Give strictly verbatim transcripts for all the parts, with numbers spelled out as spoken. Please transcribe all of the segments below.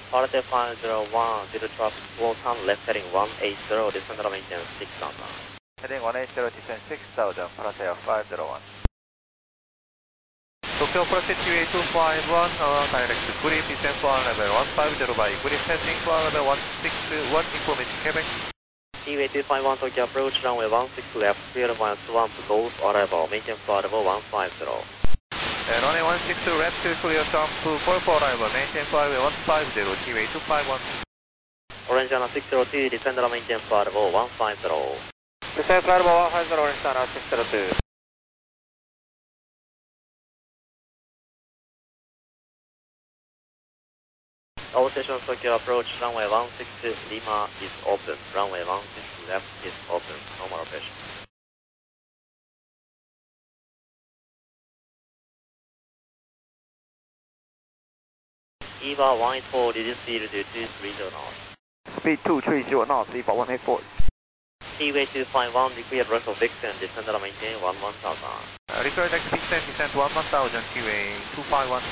Quality five zero one, zero traffic, full time, left heading one eight zero, descend and maintain six thousand. Heading one eight zero, descend six thousand, Paratea five zero one. Tokyo Approach T V A two five one, uh, direct to grip, descend for level one five zero by grip, heading for level one six one, information Quebec. T V A two five one, Tokyo Approach, runway one six left, clear one swamp, Golf, arrival, maintain for level one five zero. And runway one six left, clear jump to four four arrival, maintain for level one five zero, T V A two five one. Orange Anna six zero two, descend and maintain for level one five zero. Descend for level one five zero, Orange Anna six zero two. All stations Tokyo Approach, runway one six Lima is open, runway one six left is open, normal operation. EVA one eight four, reduce speed to two three zero knots. Speed two three zero knots, EVA one eight four. T V A two five one, declare rest of Vixen, descend and maintain one one thousand. Uh, record X Vixen, descend one one thousand, T V A two five one.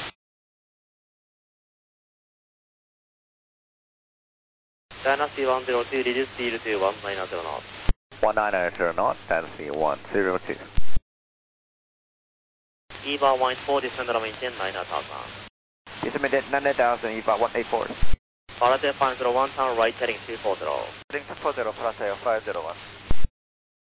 Dynasty one zero two, reduce speed to one nine zero knots. one nine zero knots, Dynasty one zero two. EVA one eight four, descend and maintain nine thousand. Descend nine thousand, EVA one eight four. Paratea five zero one, turn right heading two four zero. Heading two four zero, Paratea five zero one.